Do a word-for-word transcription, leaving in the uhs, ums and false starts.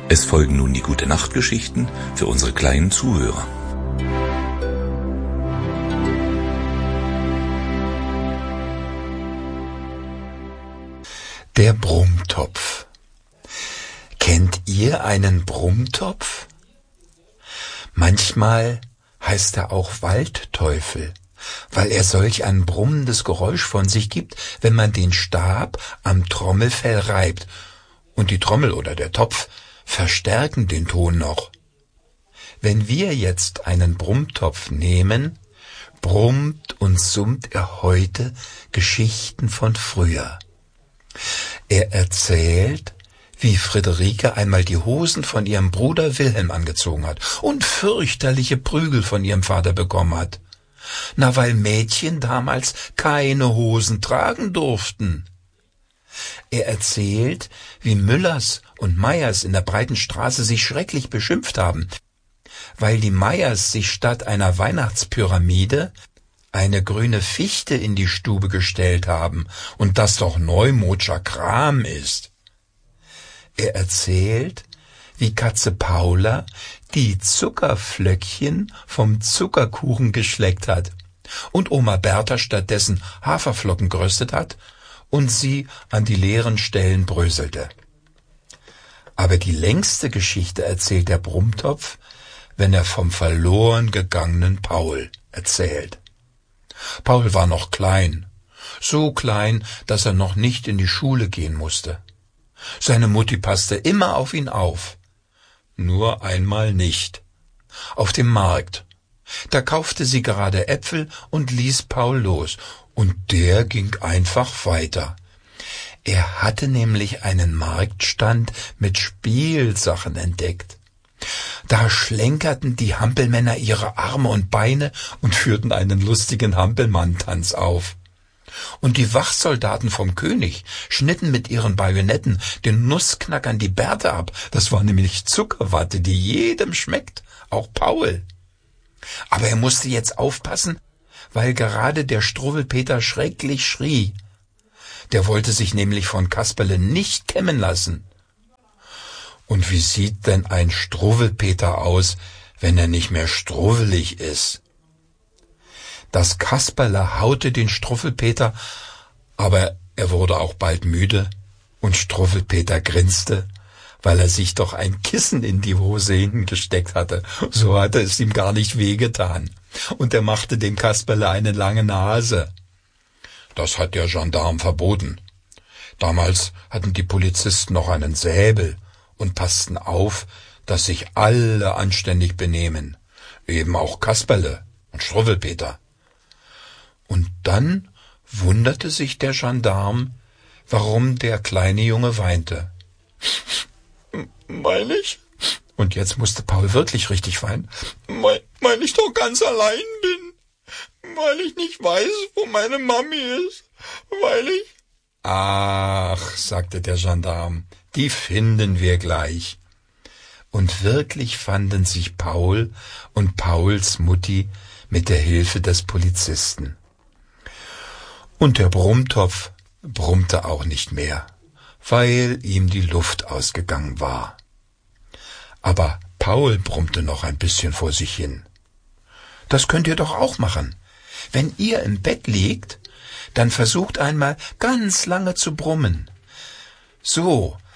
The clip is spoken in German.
Es folgen nun die Gute-Nacht-Geschichten für unsere kleinen Zuhörer. Der Brummtopf. Kennt ihr einen Brummtopf? Manchmal heißt er auch Waldteufel, weil er solch ein brummendes Geräusch von sich gibt, wenn man den Stab am Trommelfell reibt. Und die Trommel oder der Topf verstärken den Ton noch. Wenn wir jetzt einen Brummtopf nehmen, brummt und summt er heute Geschichten von früher. Er erzählt, wie Friederike einmal die Hosen von ihrem Bruder Wilhelm angezogen hat und fürchterliche Prügel von ihrem Vater bekommen hat. Na, weil Mädchen damals keine Hosen tragen durften. Er erzählt, wie Müllers und Meyers in der breiten Straße sich schrecklich beschimpft haben, weil die Meyers sich statt einer Weihnachtspyramide eine grüne Fichte in die Stube gestellt haben und das doch neumodscher Kram ist. Er erzählt, wie Katze Paula die Zuckerflöckchen vom Zuckerkuchen geschleckt hat und Oma Bertha stattdessen Haferflocken geröstet hat und sie an die leeren Stellen bröselte. Aber die längste Geschichte erzählt der Brummtopf, wenn er vom verloren gegangenen Paul erzählt. Paul war noch klein, so klein, dass er noch nicht in die Schule gehen musste. Seine Mutti passte immer auf ihn auf, nur einmal nicht. Auf dem Markt. Da kaufte sie gerade Äpfel und ließ Paul los, und der ging einfach weiter. Er hatte nämlich einen Marktstand mit Spielsachen entdeckt. Da schlenkerten die Hampelmänner ihre Arme und Beine und führten einen lustigen Hampelmann-Tanz auf. Und die Wachsoldaten vom König schnitten mit ihren Bajonetten den Nussknackern die Bärte ab. Das war nämlich Zuckerwatte, die jedem schmeckt, auch Paul. Aber er musste jetzt aufpassen, weil gerade der Struwwelpeter schrecklich schrie. Der wollte sich nämlich von Kasperle nicht kämmen lassen. Und wie sieht denn ein Struwwelpeter aus, wenn er nicht mehr struwwelig ist? Das Kasperle haute den Struwwelpeter, aber er wurde auch bald müde und Struwwelpeter grinste, weil er sich doch ein Kissen in die Hose hinten gesteckt hatte. So hatte es ihm gar nicht wehgetan. Und er machte dem Kasperle eine lange Nase. Das hat der Gendarm verboten. Damals hatten die Polizisten noch einen Säbel und passten auf, dass sich alle anständig benehmen, eben auch Kasperle und Struwwelpeter. Und dann wunderte sich der Gendarm, warum der kleine Junge weinte. Weil ich, und jetzt musste Paul wirklich richtig weinen, weil, weil ich doch ganz allein bin, weil ich nicht weiß, wo meine Mami ist, weil ich... Ach, sagte der Gendarm, die finden wir gleich. Und wirklich fanden sich Paul und Pauls Mutti mit der Hilfe des Polizisten. Und der Brummtopf brummte auch nicht mehr, weil ihm die Luft ausgegangen war. Aber Paul brummte noch ein bisschen vor sich hin. Das könnt ihr doch auch machen. Wenn ihr im Bett liegt, dann versucht einmal ganz lange zu brummen. So,